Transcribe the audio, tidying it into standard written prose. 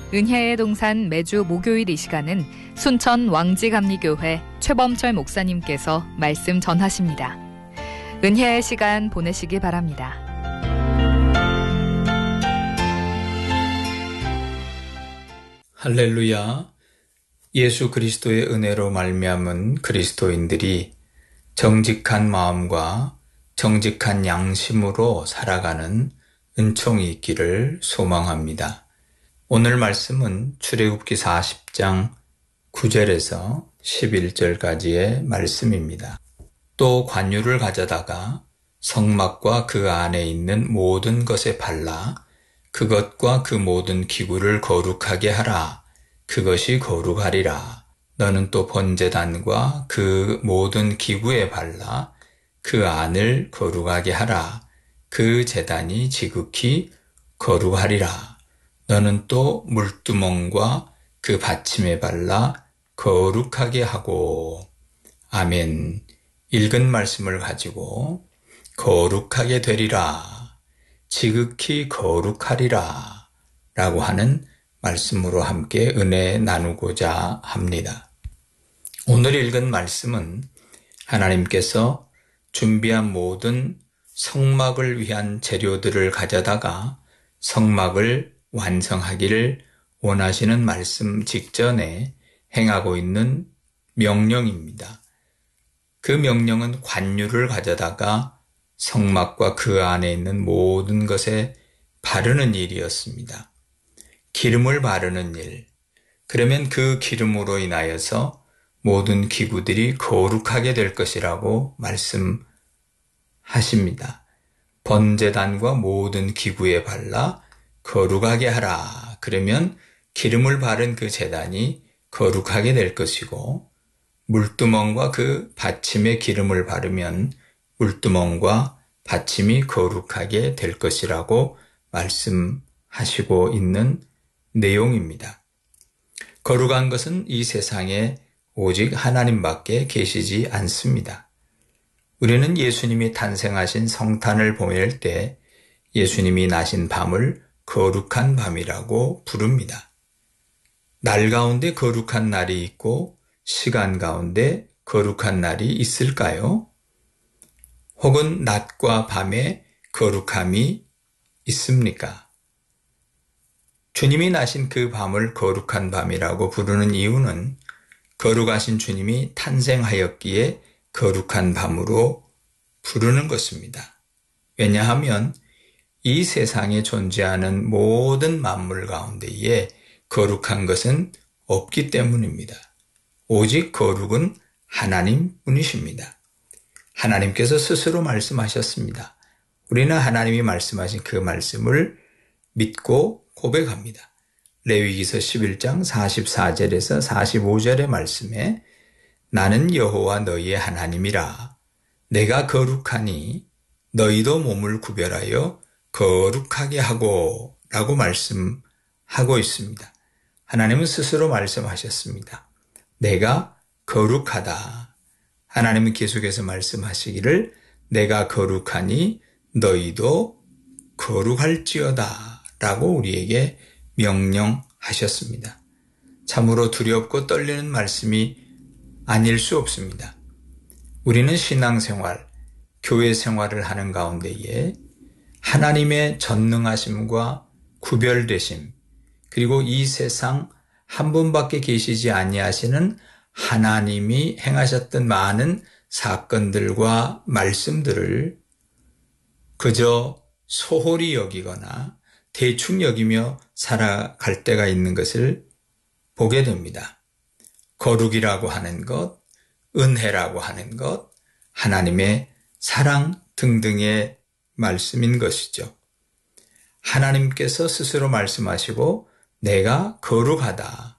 은혜의 동산 매주 목요일 이 시간은 순천 왕지감리교회 최범철 목사님께서 말씀 전하십니다. 은혜의 시간 보내시기 바랍니다. 할렐루야. 예수 그리스도의 은혜로 말미암은 그리스도인들이 정직한 마음과 정직한 양심으로 살아가는 은총이 있기를 소망합니다. 오늘 말씀은 출애굽기 40장 9절에서 11절까지의 말씀입니다. 또 관유를 가져다가 성막과 그 안에 있는 모든 것에 발라 그것과 그 모든 기구를 거룩하게 하라. 그것이 거룩하리라. 너는 또 번제단과 그 모든 기구에 발라 그 안을 거룩하게 하라. 그 제단이 지극히 거룩하리라. 너는 또 물두멍과 그 받침에 발라 거룩하게 하고. 아멘. 읽은 말씀을 가지고 거룩하게 되리라. 지극히 거룩하리라. 라고 하는 말씀으로 함께 은혜 나누고자 합니다. 오늘 읽은 말씀은 하나님께서 준비한 모든 성막을 위한 재료들을 가져다가 성막을 완성하기를 원하시는 말씀 직전에 행하고 있는 명령입니다. 그 명령은 관유를 가져다가 성막과 그 안에 있는 모든 것에 바르는 일이었습니다. 기름을 바르는 일. 그러면 그 기름으로 인하여서 모든 기구들이 거룩하게 될 것이라고 말씀하십니다. 번제단과 모든 기구에 발라 거룩하게 하라. 그러면 기름을 바른 그 제단이 거룩하게 될 것이고, 물두멍과 그 받침에 기름을 바르면 물두멍과 받침이 거룩하게 될 것이라고 말씀하시고 있는 내용입니다. 거룩한 것은 이 세상에 오직 하나님밖에 계시지 않습니다. 우리는 예수님이 탄생하신 성탄을 보낼 때 예수님이 나신 밤을 거룩한 밤이라고 부릅니다. 날 가운데 거룩한 날이 있고 시간 가운데 거룩한 날이 있을까요? 혹은 낮과 밤에 거룩함이 있습니까? 주님이 나신 그 밤을 거룩한 밤이라고 부르는 이유는 거룩하신 주님이 탄생하였기에 거룩한 밤으로 부르는 것입니다. 왜냐하면 이 세상에 존재하는 모든 만물 가운데에 거룩한 것은 없기 때문입니다. 오직 거룩은 하나님뿐이십니다. 하나님께서 스스로 말씀하셨습니다. 우리는 하나님이 말씀하신 그 말씀을 믿고 고백합니다. 레위기서 11장 44절에서 45절의 말씀에 나는 여호와 너희의 하나님이라. 내가 거룩하니 너희도 몸을 구별하여 거룩하게 하고 라고 말씀하고 있습니다. 하나님은 스스로 말씀하셨습니다. 내가 거룩하다. 하나님은 계속해서 말씀하시기를 내가 거룩하니 너희도 거룩할지어다 라고 우리에게 명령하셨습니다. 참으로 두렵고 떨리는 말씀이 아닐 수 없습니다. 우리는 신앙생활, 교회 생활을 하는 가운데에 하나님의 전능하심과 구별되심, 그리고 이 세상 한 분밖에 계시지 아니하시는 하나님이 행하셨던 많은 사건들과 말씀들을 그저 소홀히 여기거나 대충 여기며 살아갈 때가 있는 것을 보게 됩니다. 거룩이라고 하는 것, 은혜라고 하는 것, 하나님의 사랑 등등의 말씀인 것이죠. 하나님께서 스스로 말씀하시고 내가 거룩하다.